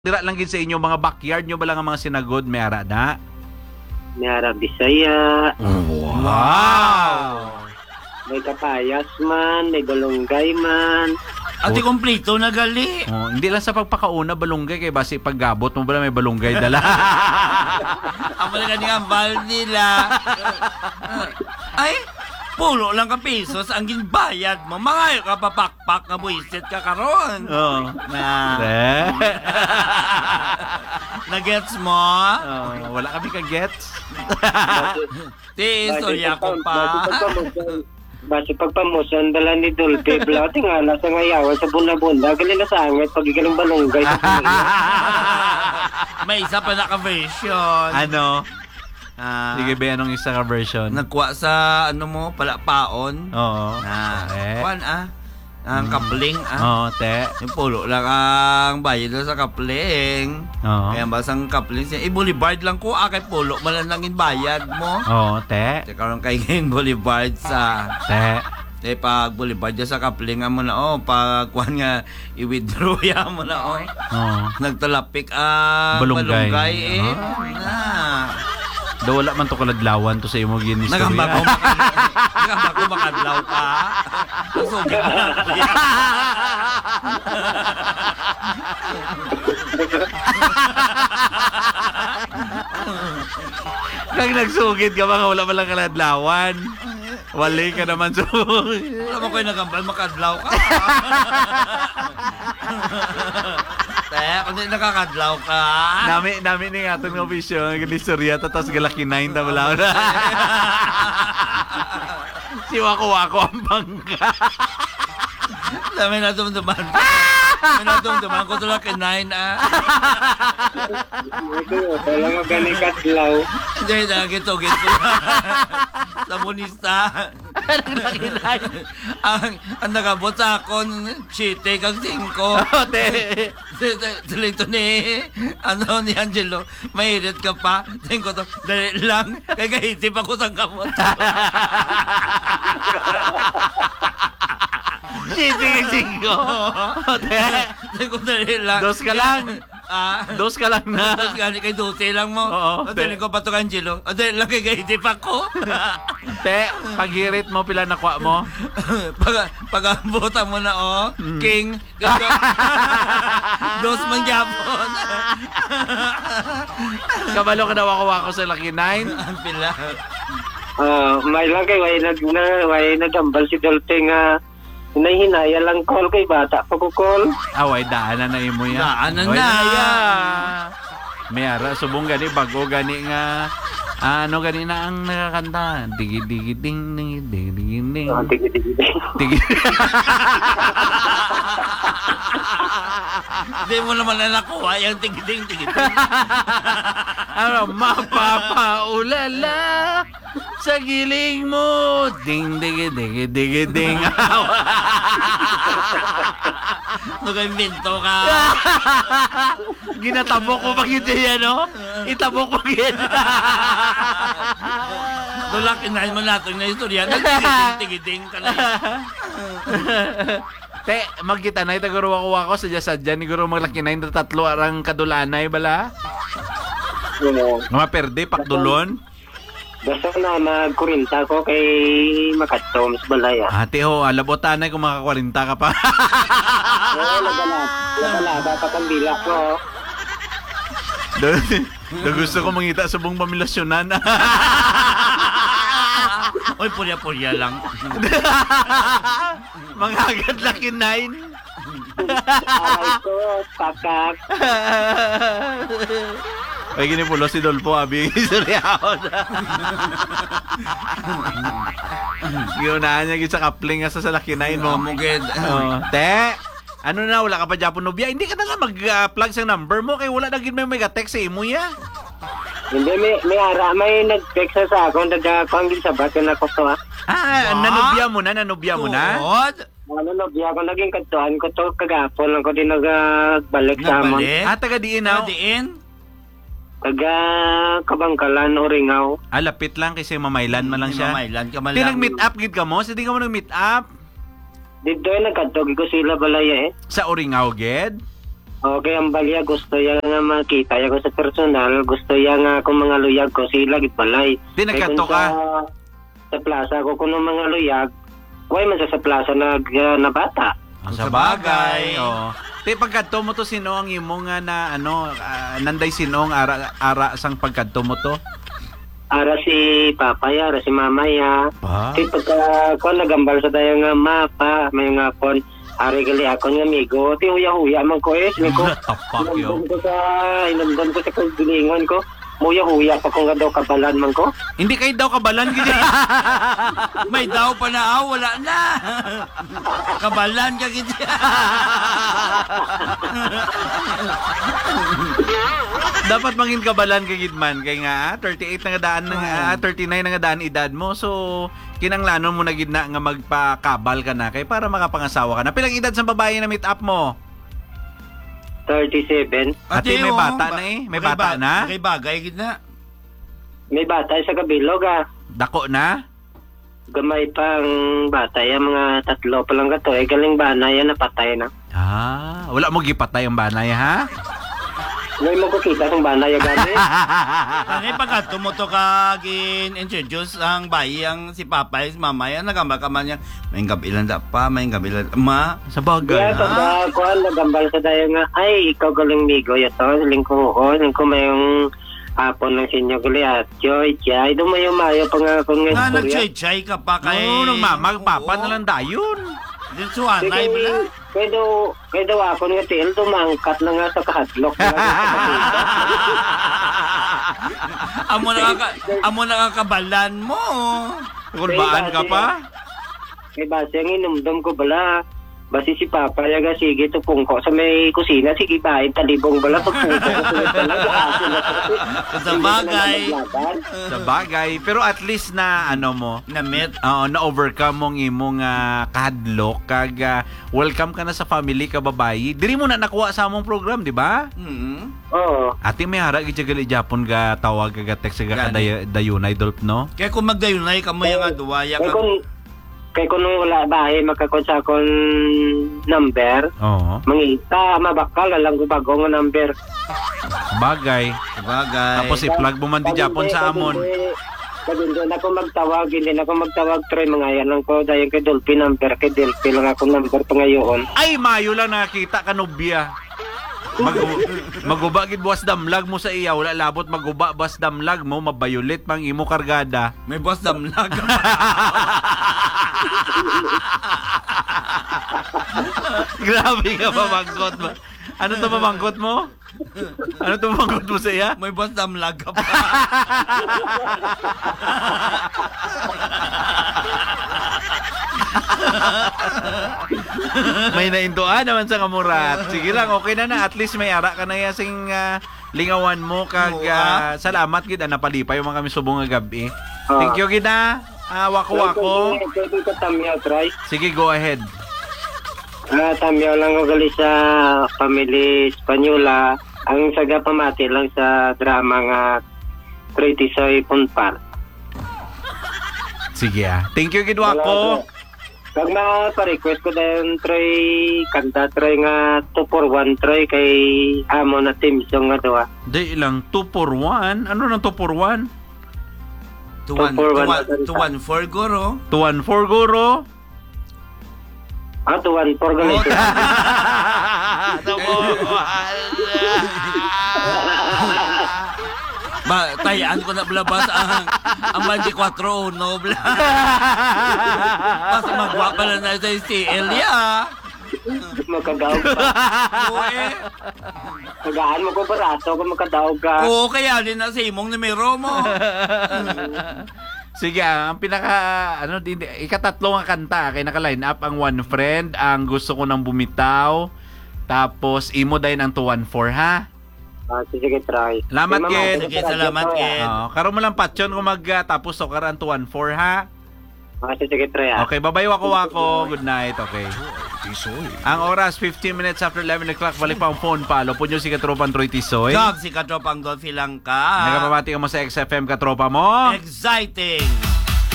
Dira lang gid sa inyo mga backyard nyo ba lang ang mga sinagod may ara na? May ara Bisaya. Wow! May kapayas man, may balunggay man. Ati kompleto na gali. Oh, hindi lang sa pagpakauna balunggay kay basi paggabot mo ba may balunggay dala. Ang malaga nga bal nila. Ay, pulo lang ka pesos ang ginbayad mo. Mga ka papakpak nga buisit ka karon. Oh. Na. Nagets mo? Oh, wala kami ka-gets. Ti, istorya ko pa. Basi pagpamusan dala ni Dulce, blati nga nasa ngayawan sa bunda-bunda, gali na sa angit, pagigaling balunggay. May isa pa naka-version. Ano? Sige ba anong isa ka version? Nagkuha sa ano mo, palapaon. Oo. Kuan ang kapling Oo, te. Yung pulo lang ang bayad sa kapling. Oo. Kaya basang kapling siya. Boulevard lang ko, kay pulo malalangin bayad mo. Oo, te. Kaya karoon kay ngayon boulevard sa... Te. Pag boulevard dyan sa kapling mo na, pag kuhan nga, i-withdraw ya mo na, Oo. Nagtalapik ang Balunggay. Na. Do wala man to kaladlawan to sa imo gin istorya. Nagamba ko makadlaw ka. Sugi na. Kag nagsugid ka mga wala man lang kaladlawan. Wali ka naman sugid. Wala mo kayo nagambal makadlaw ka. Kung di nakakadlaw ka. Nami ni nga itong ofisyon. Ganistorya tapos galakinain ta wala na. Si Wako-Wako ang bangka. Dami na dumduman. Dami na dumduman ko tulad kinain Wala nga gani kadlaw. Hindi na gito. Sa munista. Ang nagabot sa akon, 7 kag 5. Tuloy ito ni Angelo, mahirit ka pa. Tingin ko to, dali lang. Kaya kahitip ako sa kamot. Singko. Tingin ko dali lang. Dos ka lang. Dos ka lang na. Dos ka kay 12 lang mo. Oo. Tingin ko pa to Angelo. Dali lang kay kahitip ako. Te, paghirit mo pila nakuha mo. Pag-abutan mo na King. Dos man yapon. Kabalo ka na Wako-Wako sa Lucky 9. Ang pila. May lang kay way nagambal si Dulce nga hinahinaya lang call kay bata pa ko call. Away daanan na imo yan. Daanan Away na. May ara subong gani bago gani nga ano gani na ang nakakanta. Digi ding ding ding ding. Digi. Hindi mo naman na nakuha yung tigiding. Ano mapapaulala sa giling mo. Ding digi digi digi ding. Nag-invento ka. Ginatabok ko pa kita yan, no? Itabok ko kita. Dulak, inahin mo natin na istorya. Nag-tigiding ka na. Te, magkita na ito guro ako sadya-sadya ni guro maglaki na yung tatlo arang kadulanay bala. Mga perde, pakdulon. Basta na magkurinta ko kay Makatoms Balaya. Ate ho, alabotanay kung maka-40 ka pa. Lagalaga pa pambila ko. Do gusto ko mangita sa buong pamilasyonan. Oy, purya-purya lang. Mga agad laki 9. Aray ko, pakak. Ay, ginipulo si Dolpo, abi. Isoryaon. Giunahan niya sa kapling nga sa laki 9 mo. Mugid. Te, ano na, wala ka pa Japon nobya? Hindi ka na lang mag-plug sa number mo kay wala na gid may text sa imo ya. Hindi, may nag-text sa ako, nagpanggil sa batin ako to Nanubya mo na? Tuod? Nanobya ako, naging katuan ko to, kagapon lang ko din nagbalik sa amon. Taga diin na? Diin? Taga Kabangkalan o Ringaw. Lapit lang kasi mamaylan man lang siya. Mamaylan ka man Di lang. nag-meet up gid ka mo? Hindi ka mo nag-meet up? Dito nagkatog ko sila balaya Sa Oringaw, ged? Okay, ang balya gusto ya nga makita ya ko sa personal, gusto ya nga kung mga luyag ko sila gitbalay. Di nagkanto ka? Sa plaza ko kuno mga luyag, way man sa plaza na bata. Sa bagay. Oo. Te pagkadto mo to sino ang imo nga na nanday sinong ara sang pagkadto mo to? Ara si papa ya, ara si mama ya. Pa? Ti pagka ko nagambal sa dayo nga mapa, may nga pon ari gali ako nga amigo, ti huya-huya man ko sini ko. Tapak yo. Inundon ko sa kagalingon ko. Huya-huya pa ko nga daw kabalan man ko. Hindi kay daw kabalan gid. May daw pa na, wala na. Kabalan ka gid. Dapat mangin kabalan ka gid man kay nga 38 na nga daan 39 na nga daan edad mo. So kinanglanon mo na gid na nga magpakabal ka na kay para makapangasawa ka na. Pilang edad sa babae na meet up mo? 37. Ate, may bata na eh. May bata na? May bagay gid na. May bata sa kabilog Dako na? Gamay pang bata ya, mga 3 pa lang gato. Galing banay yan, napatay na. Wala mo gipatay ang banay ha? May mo ko kita ng banay agad Ano pagka tumuto ka gin-introduce ang bayi ang si Papa si Mama yan nagambal ka man niya may gabilan da pa may gabilan ma Sa bagay. Yeah, pagka kuhan nagambal sa dayo nga ay ikaw galing migo yato lingko may yung hapon ng sinyo gali at joy dumayo mayo pa nga kung nga istorya. nag-chay ka pa kay Oo, nagmamag papa na lang dayon. din suwanay bala Kaya daw ako nga til tumangkat na nga sa kahadlok amo nakakabalan mo Kung baan ka pa? Kaya base ang inumdum ko bala. Basi si Papa yaga sige tupungko sa may kusina sige bahin talibong bala tupungko sa bagay Sa bagay. Pero at least na mo na met na-overcome mong imong kahadlok kag welcome ka na sa family ka babayi. Diri mo na nakuha sa among program, di ba? Oo. Ate may hara gijagali Japon ga tawag ga text ga dayunay dolp no? kaya kung magdayunay ka mo yung duwaya ka Kaya kung wala bahay, magkakon sa akong number, Oo. mangita, mabakal, alam ko bago nga number. Bagay. Tapos i-plug mo man di Japon sa amon. Kasi hindi na ako magtawag, try mga yan lang ko, dahil kay Dolphy number, kay Dolphy lang ako number pa ngayon. Ay, mayo lang nakita ka nobya. Maguba gid buwas damlag mo sa iya, wala labot maguba buwas damlag mo, mabayulit pang imo kargada. may boss damlag Grabe ka mamangkot mo. Ano to mamangkot mo? Ano to mamangkot mo sa iya? may boss damlag ka pa May naindoan naman sa kamurat. Sige lang, okay na. At least may ara ka na yasing lingawan mo kag salamat gid napalipay yung mga kami subong nga gabi. Thank you gid wako. Pwede ka tamyaw, try. Sige, go ahead. Tamyaw lang ko gali sa family Espanyola. Ang saga pamati lang sa drama nga Critisoy Punpar. Sige Thank you gid wako. Pag pa-request ko dahil try kanta, try nga 2-for-1, try kay amo na team song nga daw. Di ilang 2 for 1. Ano nang 2 for 1? 2-1-4 guro 2-1-4 guro. 2-1-4 ganito. tayaan ko na blabas ang 24 no bla. Basta magwa pala na sa CL Magkadaog pa. Oo Magaan mo ko barato kung magkadaog ka. Oo, kaya din na sa imong numero mo. Sige, ang pinaka ikatatlo nga kanta kay naka-line up ang One Friend, ang Gusto Ko Nang Bumitaw, tapos imo din ang 214 ha. Sige, try. Salamat kid. Sige, salamat kid. Karon mo lang patyon kung magtapos so karan 214 ha. Sige, try. Okay, bye-bye wako. Good night, okay. Ang oras 15 minutes after 11 o'clock, balik pa ang phone palo. Punyo si Katropang Troy Tisoy. Job si Katropang Dolphy lang ka. Nagapamati ka mo sa XFM Katropa mo. Exciting.